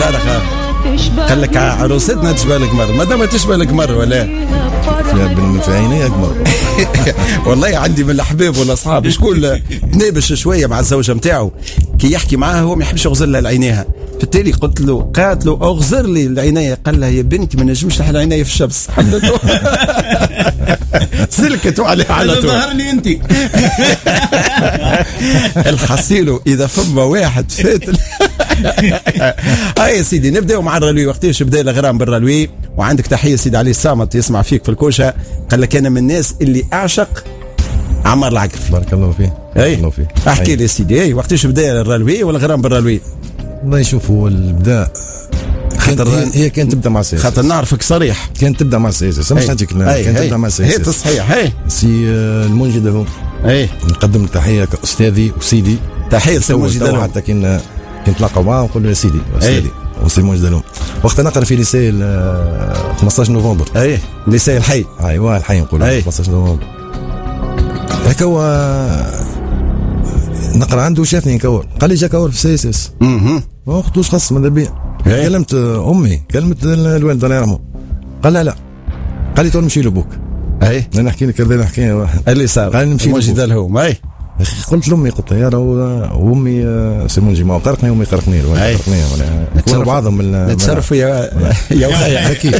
تارخ قال لك عروستنا تشبه القمر، ما دام تشبه القمر ولا في عيني أقمر. والله عندي من الأحباب والأصحاب شكون تنابش شوية مع الزوجة متاعه كي يحكي معاها هو ما يحبش يغزر لها العينيها، بالتالي قالت له أغزر لي العينية، قال لها يا بنتي ما نجمش نحل عينيا في الشمس. سلكت عليها على طول. ظهرني أنت. الحصيله إذا فما واحد فات. يا سيدي نبداو مع الرالوي. وقتاش بدا الغرام بالرالوي؟ وعندك تحيه سيدي علي الصامت يسمع فيك في الكوشه، قال لك انا من الناس اللي اعشق عمار العقرفي. بارك الله فيه. الله فيه. احكي لي سيدي وقتاش بدا الرالوي والغرام بالرالوي؟ والله شوفوا البداء هي كانت تبدا مع السياسه، خاطر نعرفك صريح كانت تبدا مع السياسه، مش حاجيك كانت تبدا مع السياسه. هي تصحيح. هي سي المنجد هو نقدم له تحيه كاستاذي وسيدي. تحيه سي المنجد له حتى كنا نتلاقاو معاه ونقول له يا سيدي استاذي وسي المنجد له. وقت نقرا في ليسي 15 نوفمبر ليسي الحي. ايوا الحي نقول 15 نوفمبر هكا نقرا عنده شافني نكور، قال لي جا كور في السي اس اس. ما خطوش خاص ماذا بيا. كلمت امي، كلمت الوالد الله يرحمه، قال لا قال لي تو نمشي لبوك. انا نحكي لك هذا الحكايه اللي صار قال نمشي لهم. قلت لامي قلت يا راهو امي سيمون جيما قرقني وامي قرقني ولا كل بعضهم نتصرفوا يا وخايا اكيد.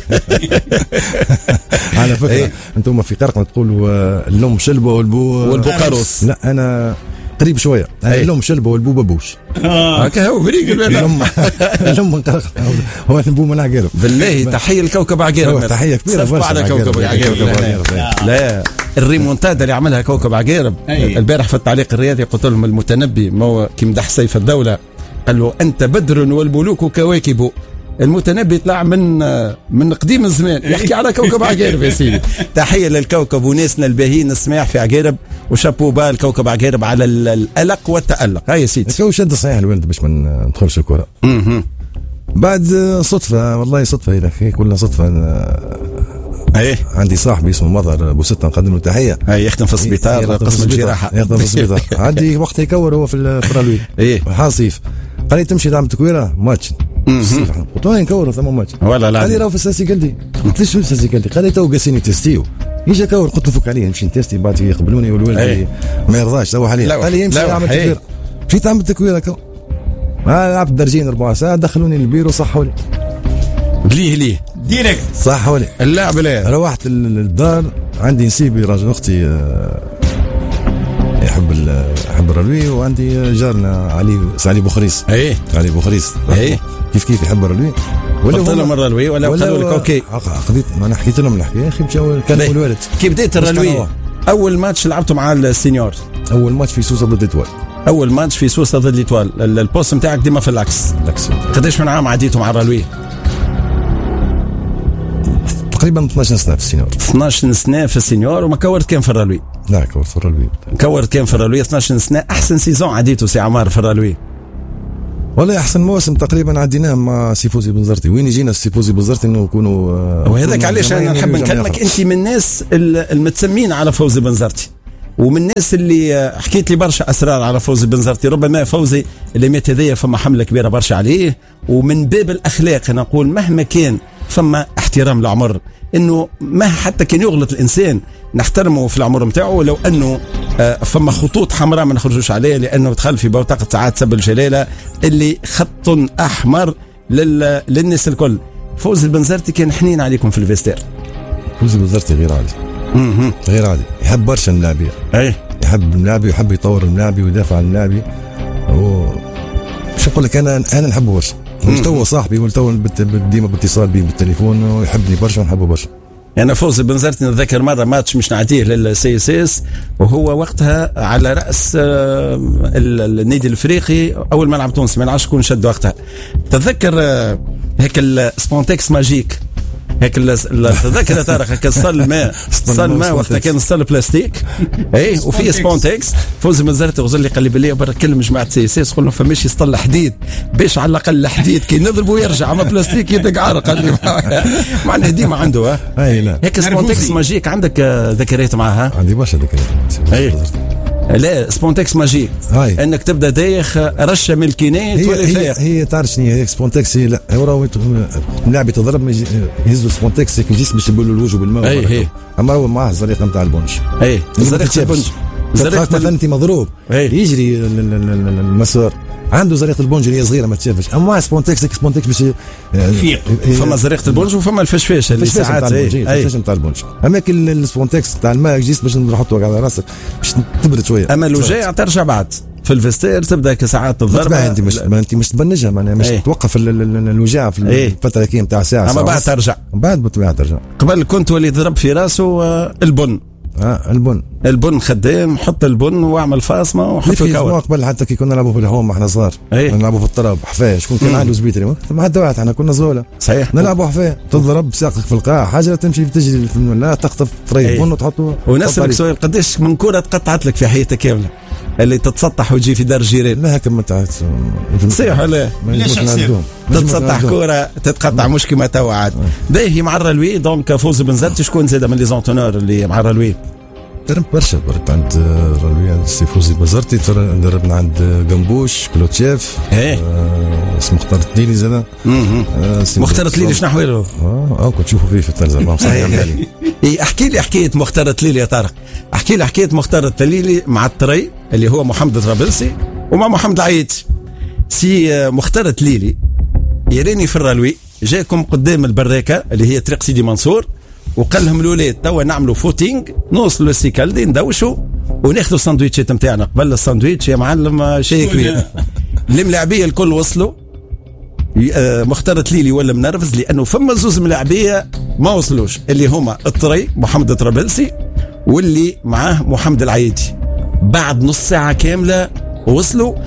على فكره انتم في قرقنه تقولوا اللوم شلبه والبو قاروس. لا انا قريب شويه، اللوم شلبه والبو بابوش. هكا هو بريق اللوم قرقنه هو البو من عقيرب. بالله تحيه لكوكب عقيرب، تحيه كبيره برشا على كوكب عقيرب. لا الريمونتادا اللي عملها كوكب عقيرب البارح في التعليق الرياضي قلت لهم المتنبي كي مدح سيف الدولة قال له أنت بدر والملوك كواكب. المتنبي طلع من قديم الزمان يحكي على كوكب عقيرب يا سيدي. تحية للكوكب وناسنا الباهين السماح في عقيرب، وشابو با الكوكب عقيرب على الألق والتألق. هاي يا سيدي كو شد صحيح الوالد باش ما ندخلش الكرة. بعد صدفة والله صدفة إلى كلها صدفة. عندي صاحبي اسمه مظهر بوستة نقدم له تحية، يخدم في السبيطار قسم الجراحة، يخدم في السبيطار. عندي وقت يكور هو في الرالوي حاصيف، قال لي تمشي تعمل تكويرة ماتش الصيف. قلت له نكور ثم ماتش ولا لا. قال لي راهو في الساسي قال لي، قلت له شو الساسي قال لي؟ قال لي تو قاسيني تيستيو يجي كور. قلت له فك عليه نمشي نتيستي بعد يقبلوني والوالد ما يرضاش سوى عليه. قال لي يمشي يعمل تكويرة. مشيت عملت تكويرة كو لعبت درجين 4 ساعات، دخلوني البيرو صحوا لي ليه ديريكت صحوا لي اللاعب. روحت الدار عندي نسيبي راجل اختي يحب الرلوي، وعندي جارنا علي بوخريس. علي بوخريس كيف يحب الرلوي. ولا قلت لهم الرلوي ولا قالوا لك اوكي؟ قضيت ما انا حكيت لهم الحكايه يا اخي مشاو كان الوالد. كي بديت الرلوي اول ماتش لعبته مع السينيور؟ اول ماتش في سوسه ضد ايطوال. اول ماتش في سوسه ضد ايطوال. البوست نتاعك ديما في العكس. قداش من عام عديتوا مع الرلوي؟ تقريبا 12 سنه في السينيور. 12 سنه في السينيور. وما كورت كان في الرلوي؟ لا كورت في الرلوي. كورت كان في الرلوي 12 سنه. احسن سيزون عديته سي عمار في الرلوي؟ والله احسن موسم تقريبا عديناه مع سي فوزي بنزرتي. وين يجينا سي فوزي بنزرتي انه يكونوا وهذاك علاش انا نحب نكلمك. انت من الناس المتسمين على فوزي بنزرتي، ومن الناس اللي حكيت لي برشا اسرار على فوزي بنزرتي. ربما فوزي اللي مات هذيا فما حمله كبيره برشا عليه، ومن باب الاخلاق انا نقول مهما كان فما احترام العمر، انه ما حتى كان يغلط الانسان نحترمه في العمر نتاعو، ولو انه فما خطوط حمراء ما نخرجوش عليها، لانه دخل في بوتقه ساعات سب الجلاله اللي خط احمر للناس الكل. فوزي البنزرتي كان حنين عليكم في الفيستير. فوزي البنزرتي غير عادي. غير عادي، يحب برشا الملاعبيه. يحب الملاعبي ويحب يطور الملاعبي ويدافع عن الملاعبي. مش نقول لك انا نحبه برشا. تو صاحبي ولتو ديما باتصال بي بالتليفون، ويحبني برشا ونحبه برشا. أنا فوزي بنزرتي نتذكر مرة ماتش مش نعديه للسي اس اس، وهو وقتها على رأس النادي الأفريقي أول ملعب تونسي، ما نعرفش شكون شد وقتها. تذكر هيك السبونتكس ماجيك، هيك تذكر تاريخ هيك الصل ماء وقتها كان الصل بلاستيك وفي سبونتكس. فوزي بنزرتي غزل لي قال لي بالله برا كلم جماعة سي اس اس قلنا فماش يصطل حديد باش على الأقل الحديد كي نضربه يرجع، اما بلاستيك يدق عرق. قال لي معناه ديما عنده هيك سبونتكس ماجيك. عندك ذكريات معها؟ عندي برشا ذكريات. لا سبونتكس ماجيك انك تبدا دايخ رشه من الكينات ولا فايق. هي تعرف شنو هي سبونتكس؟ لا هو اللاعب يتضرب يهزوا سبونتكس يجيس باش يبلوا الوجه بالماء. اما هو معاه الزريقه نتاع البونج. زريقه البونج مثلا انت مضروب يجري المسار عنده زريقه البونج اللي هي صغيره ما تشافش. اما سبونتكس باش فيق فما زريقه البونج وفما الفشفاش اللي ساعات الفشفاش نتاع البونج. اما السبونتكس نتاع الماء جيس باش نحطوه على راسك باش تبرد شويه. اما الوجاع ترجع بعد في الفستير تبدا كساعات الضربه. انت مش تبنجها معناها مش توقف الوجاع في الفتره كي نتاع ساعه. اما بعد ترجع بعد بالطبيعه ترجع. قبل كنت ولي ضرب في راسه البن. البن خدام حط البن واعمل فاصمه وحط الكور. قبل حتى كي كنا نلعبوا في الهوم احنا صغار نلعبوا في الطراب حفاه. شكون كان عنده زبيتري ما حتى واحد احنا كنا زوله صحيح نلعبوا حفاه. تضرب ساقك في القاع حاجه تمشي تجري لا تخطف طريق بن وتحطه. ونسألك سؤال قداش من كره تقطعت لك في حياتك كامله اللي تتسطح وتجي في دار الجيران؟ لا هكا ما تعرف صحيح ولا تتسطح كره تتقطع مش كما توا عاد. باهي مع الرلوي دونك فوز بنزرتي شكون زاد من لي زونتونور اللي مع الرلوي؟ درب برشا دربت عند الرلوي السي فوزي بنزرتي. دربنا عند قنبوش كلوتشيف اسمه مختار التليلي زاد. مختار التليلي شنو حواله؟ كنت تشوفوا فيه في التلفزيون صحيح. احكي لي حكايه مختار التليلي يا طارق. احكي لي حكايه مختار التليلي مع الطري اللي هو محمد الطرابلسي ومع محمد العيطي. سي مختار التليلي يراني في الرلوي جاكم قدام البراكه اللي هي طريق سيدي منصور وقال لهم الاولاد توا نعملوا فوتينغ نوصلوا للسيكالدي ندوشوا وناخذوا الساندويتشات نتاعنا. قبل الساندويتش يا معلم شيء كبير. الملاعبيه الكل وصلوا. مختار تليلي ولا منرفز لانه فما زوز ملاعبيه ما وصلوش اللي هما الطري محمد الطرابلسي واللي معاه محمد العيدي. بعد نص ساعه كامله وصلوا.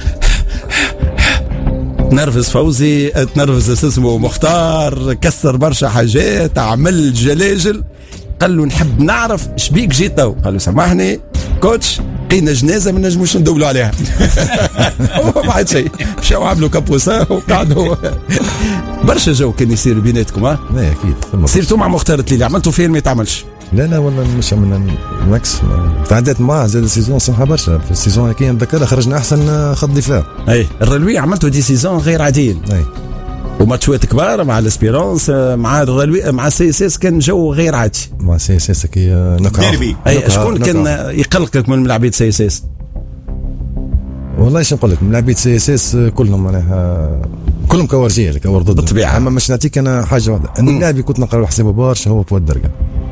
تنرفز فوزي تنرفز اسمه مختار كسر برشا حاجات عمل جلاجل. قال له نحب نعرف شبيك جيت تو؟ قال له سامحني كوتش لقينا جنازه ما نجموش ندولوا عليها. ما عاد شيء مشاو عملوا كابوسا وقعدوا. برشا جو كان يصير بيناتكم. لا اكيد صرتوا مع مختار التليلي عملتوا فيه ما يتعملش. لا والله مش عملنا ماكس تعديت معاه زاد السيزون صح برشا. في السيزون كي نتذكرها خرجنا احسن خط دفاع. الرلوي عملتوا دي سيزون غير عاديين. وماتشوات كبار مع الاسبيرونس مع الرلوي مع سي اس اس كان جو غير عادي. مع سي اس اس كي ديربي. شكون كان يقلقك من ملاعبيه سي اس اس؟ والله ايش نقول لك ملاعبيه سي اس اس كلهم معناها كلهم كورجيه كور ضد بالطبيعه. اما مش نعطيك انا حاجه واحده ان اللاعب كنت نقرا حسابه برشا هو فؤاد درقا.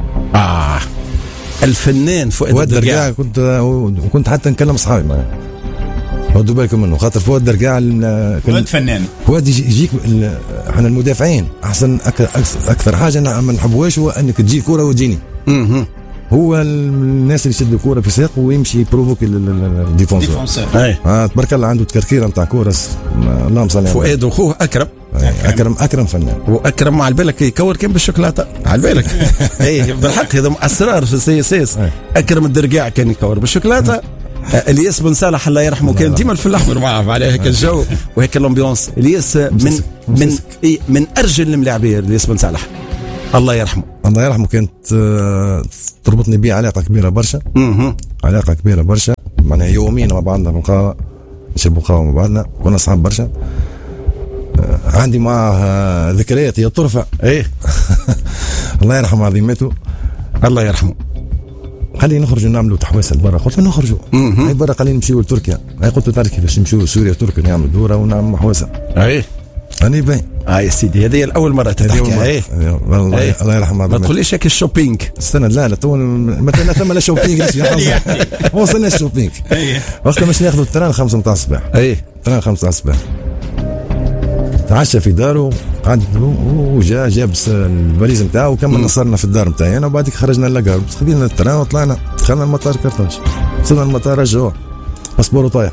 الفنان فؤاد درقا كنت حتى نكلم اصحابي معاه خدوا بالكم منه خاطر فؤاد درقا فؤاد فنان. فؤاد يجيك احنا المدافعين احسن اكثر حاجه ما نحبوهاش هو انك تجي كره وتجيني. هو الناس اللي يشد الكوره في ساق ويمشي يبروفوك الديفونسور. تبارك الله عنده تكركيره نتاع كوره اللهم صل على فؤاد واخوه اكرم فنان. واكرم مع بالك يكور كان بالشوكولاته على بالك. بالحق هذا اسرار في السي اس اس. اكرم الدرقاع كان يكور بالشوكولاته. الياس بن صالح الله يرحمه كان ديما الفل الاحمر معاه عليه هيك الجو وهيك الامبيونس. الياس من ارجل الملاعبيه الياس بن صالح الله يرحمه. الله يرحمه كانت تربطني بيه علاقه كبيره برشا. علاقه كبيره برشا معناها يوميا مع بعضنا في القهوه نشربوا قهوه مع بعضنا كنا اصحاب برشا. عندي معاه ذكريات هي ترفع. الله يرحم عظيمته. الله يرحمه. خلينا نخرجوا نعملوا تحويسه لبرا. قلت له نخرجوا هاي برا خلينا نمشيوا لتركيا. هاي قلت له تعرف كيفاش نمشيوا سوريا وتركيا نعملوا دوره ونعملوا حويسه. أنا باين. يا سيدي هذه الأول مرة تحكي. والله الله يرحم ما تقوليش هيك الشوبينج. استنى لا تو مثلا ثم لا شوبينج ما وصلنا الشوبينج. وقتها مش ناخذوا التران 5 متاع الصباح. التران 5 متاع الصباح. تعشى في داره قعد وجا جاب الفاليز نتاعو وكمل نصرنا في الدار نتاعي انا وبعدك خرجنا للقار خذينا التران وطلعنا دخلنا المطار كرطاج. وصلنا المطار رجعوه باسبورو طايح.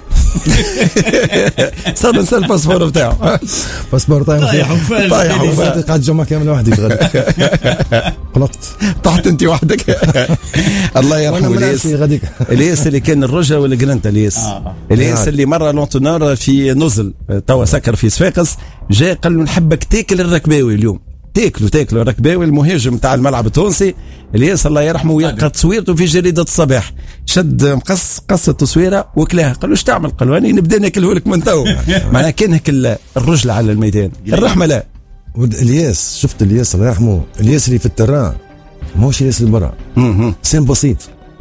صار نسى الباسبور بتاعه. باسبور طايح قعد جمعة كاملة وحدي غادي. قلقت طحت انت وحدك. الله يرحمه الياس اللي كان الرجا ولا قرنت الياس اللي مرة لونتونار في نزل توا سكر في صفاقس جاء قال له نحبك تاكل الركباوي اليوم تاكلوا ركباوي المهاجم تاع الملعب التونسي الياس الله يرحمه، ويلقى تصويرته في جريده الصباح، شد قص التصويره وكلاها، قال له اش تعمل؟ قال له اني نبدا ناكله لك من تو. معناها كان هيك الرجل على الميدان، الرحمه لا. الياس شفت الياس الله يرحمه، الياس اللي في التران ماهوش الياس اللي برا، سين بسيط.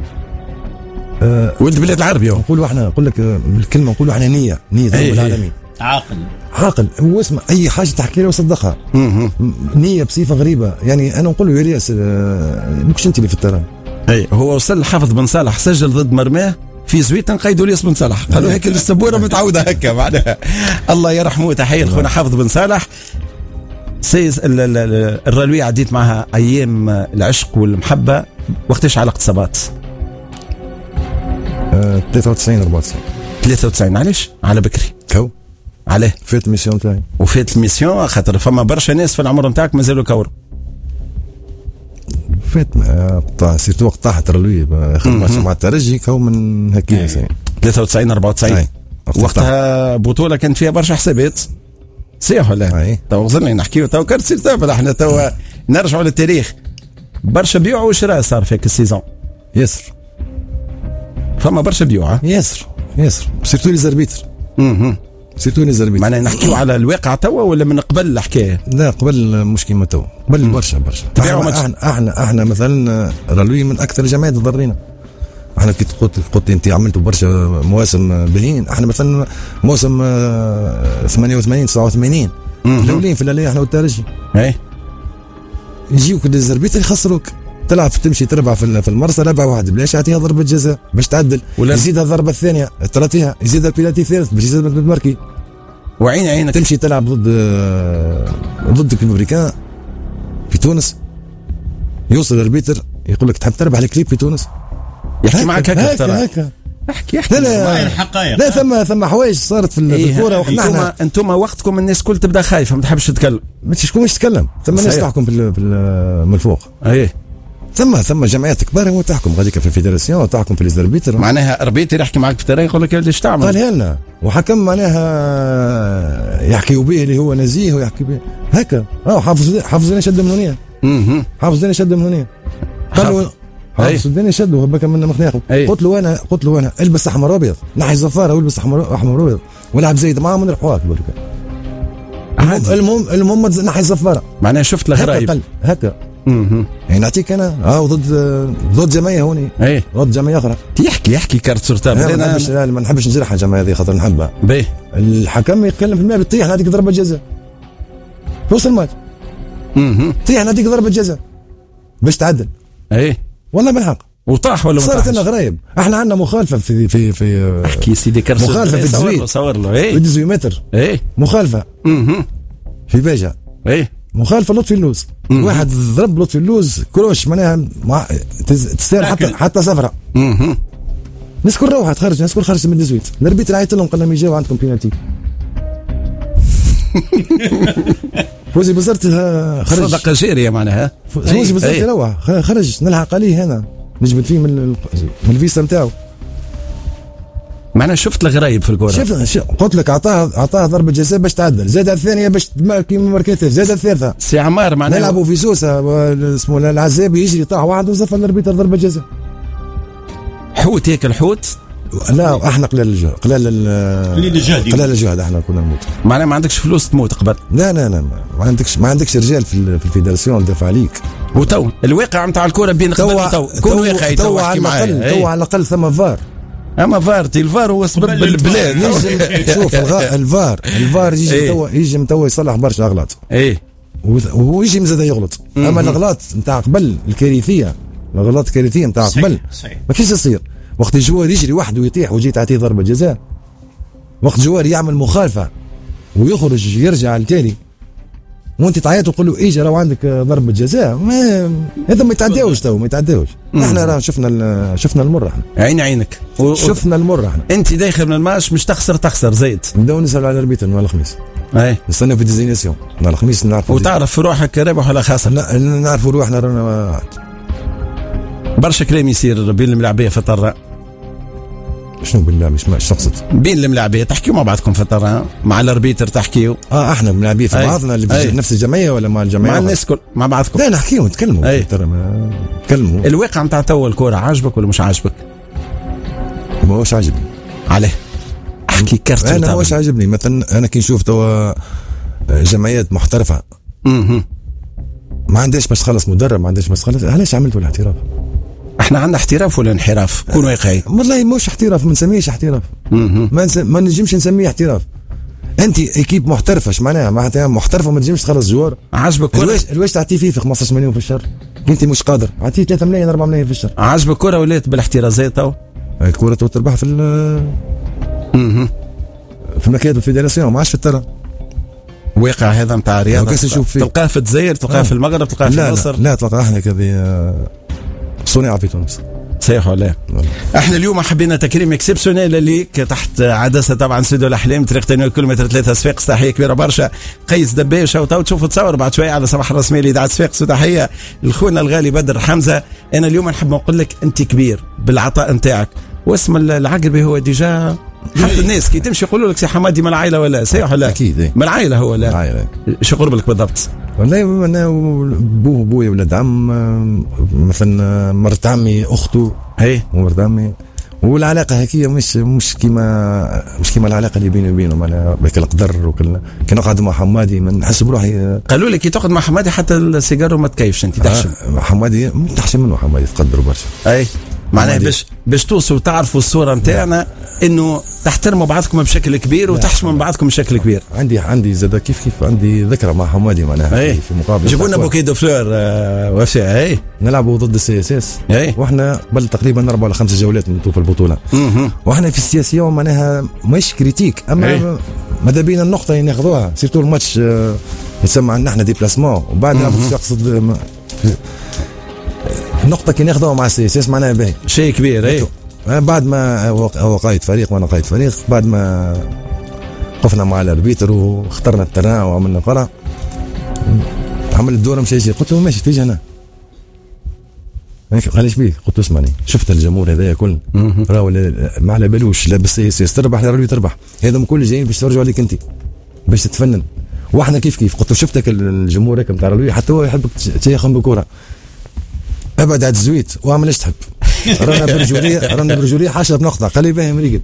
ولد بلاد العربي نقولوا احنا، نقول لك الكلمه نقولوا احنا نيه رب العالمين، عاقل هو اسمع اي حاجه تحكي له وصدقها. نيه بصفه غريبه، يعني انا نقول له يا رياس ماكش انت اللي في التران. اي هو وصل حافظ بن صالح سجل ضد مرماه في زويتن قيدوا الياس بن صالح، قالوا هيك السبوره متعوده هكا معناها. الله يرحمه، تحيه لخونا حافظ بن صالح. سيز الرلوية عديت معها ايام العشق والمحبه، وقتاش على اقتصابات؟ 93 علاش؟ على بكري كو عليه فات الميسيون تاعي، وفات الميسيون خاطر فما برشا ناس في العمر نتاعك مازالوا كوروا. فات قطاع سيرتو وقت طاحت الرلوية خدمة مع الترجي كو من هكايا 93 94 وقتها بطولة كانت فيها برشا حسابات صحيح ولا؟ تو غزلنا نحكيو تو كانت سيرتو احنا تو نرجعوا للتاريخ. برشا بيوع وشراء صار فيك السيزون ياسر، فما برشا بيوع ياسر سيرتو لي زربيتر. سيرتو لي زربيتر معناها نحكيو على الواقع توا ولا من قبل الحكايه؟ لا قبل مش كيما توا، قبل برشا احنا مثلا رلوي من اكثر الجمعيات ضرينا. احنا كي قلت انت عملتوا برشا مواسم باهين، احنا مثلا موسم 88 89 الاولين في الليله احنا والترجي يجيوك الزربيت يخسروك، تلعب تمشي تربع في المرسى 4-1 بلاش يعطيها ضربه جزاء باش تعدل، يزيدها الضربه الثانيه تعطيها، يزيدها البيلاتي الثالث باش يزيد الماركي، عينك تمشي تلعب ضد الامريكان في تونس، يوصل الاربيتر يقول لك تحب تربح الكليب في تونس، يحكي معك هكا احكي لا ثم حوايج صارت في الكوره وقتنا. انتم وقتكم الناس كل تبدا خايفه ما تحبش تتكلم، شكون تتكلم، ثم ناس تحكم من الفوق. ثم جمعيات كبار هو تحكم غاديك في الفيدراسيون، تحكم في الاربيتر، معناها اربيتر يحكي معك في التاريخ يقول لك ايش تعمل، قالها لنا وحكم معناها يحكيوا به اللي هو نزيه ويحكي به هكا. حافظ لنا شد من هنا، حافظ لنا شد من هنا، قالوا حافظ الدنيا شدوا هبك من مخناقه. قلت له انا البس احمر ابيض، نحي زفاره والبس احمر ابيض ولعب زايد معاهم ونروحوا المهم نحي زفاره. معناها شفت الغرايب هكا يعني نعطيك انا ضد جمعيه هوني ضد جمعيه اخرى يحكي كارت سورتاب. ما نحبش نجرح الجمعيه هذه خاطر نحبها. الحكم يتكلم في الماء بتطيح نعطيك ضربه جزاء في وسط الماتش، طيح نعطيك ضربه جزاء باش تعدل. والله بالحق وطاح ولا صارت لنا غرايب. احنا عندنا مخالفه في احكي سيدي كرسي مخالفه في التزويد، صور له 18 متر مخالفه في باجة مخالفه لطفي اللوز. واحد ضرب لطفي اللوز كروش معناها تستاهل حتى صفرة. الناس كل روحت خرج، الناس كل خرجت من التزويد. الاربيتر عيط لهم قال لهم يجاوا عندكم بينالتي. فوزي بزرت خرج صدقه جاريه معناها. فوزي بزرت روح خرج نلحق عليه هنا نجبد فيه من الفيسا نتاعو. معناها شفت الغرايب في الكوره. قلت لك اعطاه ضربه جزاء باش تعدل، زاد الثانيه باش كيما ماركيته، زاد الثالثه سي عمار معناها نلعبوا في سوسه اسمه العزابي يجري طاح واحد وزف الاربيتر ضربه جزاء. حوت هيك الحوت. لا احنا قلال الجهد احنا كنا نموت. معناها ما عندكش فلوس تموت قبل. لا ما عندكش رجال في الفيدراسيون تدافع عليك. وتو الواقع نتاع الكره بين قبل كون واقعي تو على الاقل ثم فار. اما فارتي الفار هو سبب البلاد. شوف الفار يجي متوا يصلح برشا اغلاط وهو يجي مزاد يغلط. اما الاغلاط نتاع قبل الكارثيه، الاغلاط الكارثيه نتاع قبل ما كاينش يصير. وقت الجوار يجري وحده ويطيح وجيت تعطيه ضربه جزاء، وقت الجوار يعمل مخالفه ويخرج يرجع لتالي وانت تعيط وتقول له ايجا راهو عندك ضربه جزاء، هذا ما يتعداوش ما يتعداوش. احنا راه شفنا المر، احنا عينك شفنا المر. احنا انت داخل من الماتش مش تخسر زيد. نبداو نسال على الاربيتر نهار الخميس، نستناو في ديزينيسيون نهار الخميس نعرفوا وتعرف في روحك رابح ولا خاسر. لا نعرفوا روحنا رانا برشا كلام يصير بين الملاعبيه في الطراء. شنو بالله مش تقصد؟ بين الملاعبيه تحكيوا مع بعضكم في التران مع الاربيتر تحكيوا. احنا ملاعبين في بعضنا اللي في نفس الجمعيه ولا مع الجمعيه؟ مع الناس كل مع بعضكم. لا نحكيوا نتكلموا نتكلموا. الواقع نتاع تو الكوره عاجبك ولا مش عاجبك؟ ماهوش عاجبني. عليه؟ احكي كرت. انا ماهوش عاجبني. مثلا انا كي نشوف توا جمعيات محترفه ما عندهاش باش تخلص مدرب، ما عندهاش باش تخلص، علاش عملتوا الاحتراف؟ احنا عندنا احتراف ولا انحراف؟ كون واقعي. والله مش احتراف، ما نسميهش احتراف. ما نجمش نسميه احتراف. انت ايكيب محترفه، اش معناها محترفه ما تنجمش تخلص جوار. عاجبك كره؟ الواش تعطيه فيه في 15 مليون في الشهر؟ انت مش قادر عطيه 3 ملايين 4 ملايين في الشهر. عاجبك كره ولات بالاحترازات تو؟ الكره تو تربح في في المكاتب الفيدراسيون، ما عادش في الترى. واقع هذا نتاع رياضه تلقاه في الجزائر، تلقاه في المغرب، تلقاه في مصر. لا تلقاه احنا كذا صنع في تونس. صحيح ولا؟ احنا اليوم حبينا تكريم اكسبسيونيل ليك تحت عدسه طبعا سودو الاحلام طريق تنوير كيلومتر 3 صفاقس. تحيه كبيره برشا قيس دباش. وتو تشوفوا تصور بعد شويه على صباح الرسمي لاذاعه صفاقس. وتحيه لخونا الغالي بدر حمزه. انا اليوم نحب نقول لك انت كبير بالعطاء نتاعك، واسم العقربي هو ديجا حتى الناس كي تمشي يقولوا لك سي حمادي من العائله ولا صحيح ولا؟ اكيد من العائله هو لا؟ العائله. شو قرب لك بالضبط؟ والله انا بوه بويا ولاد عم، مثلا مرت عمي اخته ومرت عمي، والعلاقه هكيه مش كيما العلاقه اللي بيني وبينهم. انا بك القدر وكل كي نقعد مع حمادي ما نحس بروحي. قالوا لي كي تقعد مع حمادي حتى السيجاره ما تكيفش انت تحشم. حمادي ما تحشم منه، حمادي تقدر برشا. معناها باش توصلوا تعرفوا الصوره نتاعنا انه تحترموا بعضكم بشكل كبير وتحشموا من بعضكم بشكل كبير. عندي زاد كيف عندي ذكرى مع حمادي معناها في مقابله. جيبوا لنا بوكي دو فلور وفاء. نلعبوا ضد السي اس اس واحنا قبل تقريبا 4 ولا 5 جولات من في البطوله. واحنا في السياسيون معناها مش كريتيك، اما ماذا بينا النقطه ناخذوها سيرتو الماتش يسمى عندنا احنا ديبلاسمون، وبعد نقصد النقطة كي ناخذوها مع السياسة معناها باهي شيء كبير. بعد ما هو قائد فريق وانا قائد فريق، بعد ما قفنا مع الاربيتر واخترنا التران وعملنا قرعة، عمل الدور مش يجي، قلت له ماشي تيجي انا. قال ايش بيه؟ قلت له اسمعني، شفت الجمهور هذايا كل راهو ما على بالوش لا بالسياسة تربح لا الاربيتر تربح، هذم كل جايين باش ترجعوا عليك انت باش تتفنن، واحنا كيف قلت له شفتك الجمهور هيك نتاع الربيع حتى هو يحبك تيخم بكره، ابعد على الزويت وعملش تحب. رانا برجوليه حاشا بنقطه، قال لي باهي مريقل.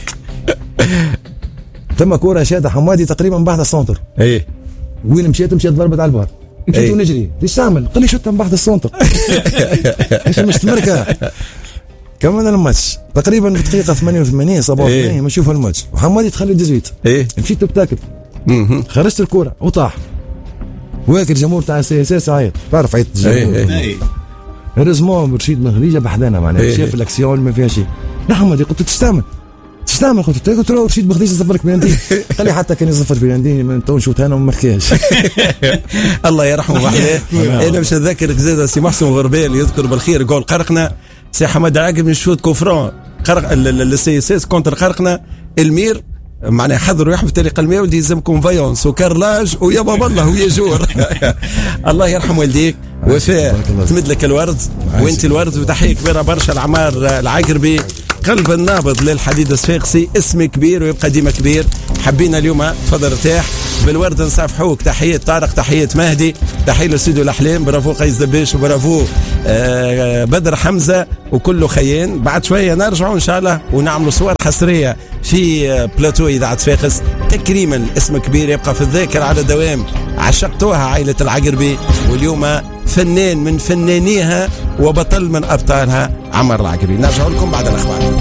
ثم كوره شاده حمادي تقريبا بعد السونتر. وين مشيت ضربت على البار. مشيت ونجري، ايش تعمل؟ قال لي شوت من بعد السونتر. ايش مش تمركه؟ كمان الماتش تقريبا في دقيقه 88 87 ما نشوف الماتش، وحمادي تخلي الزويت. مشيت بتاكل. خرجت الكوره وطاح. واكل الجمهور تاع السي اس اس عيط، تعرف عيط الجمهور. هرزمون رشيد بن خديجه بحذانا معناها شاف الاكسيون ما فيها شيء. يا حمادي قلت تستعمل قلت له رشيد بن خديجه صفرك بلندين. قال لي حتى كان يصفر بلندين من تو نشوت انا وما مركاش. الله يرحمه وحده. انا مش نذكرك زاد سي محسن غربال يذكر بالخير يقول قرقنا سي حماد عاقب من شوت كوفرون قرق السي اس اس كونتر قرقنا المير معناها حضروا يحفظ طريق الماء ودي يلزمكم فايونس وكارلاج ويا بابا الله ويجور. الله يرحم والديك وفاء تمد لك الورد وانت الورد. وتحيه كبيره برشا لعمار العقربي قلب النابض للحديد الصفاقسي، اسم كبير ويبقى ديما كبير. حبينا اليوم تفضل ارتاح بالورد نصافحوك. تحيه طارق، تحيه مهدي، تحيه لسيدو الاحلام، برافو قيس دباش وبرافو بدر حمزه وكله خيان. بعد شويه نرجعوا ان شاء الله ونعملوا صور حصريه في بلاتو اذاعه صفاقس تكريما. اسم كبير يبقى في الذاكره على دوام. عشقتوها عائله العقربي، واليوم فنان من فنانيها وبطل من ابطالها عمر العقربي. نرجع لكم بعد الاخبار.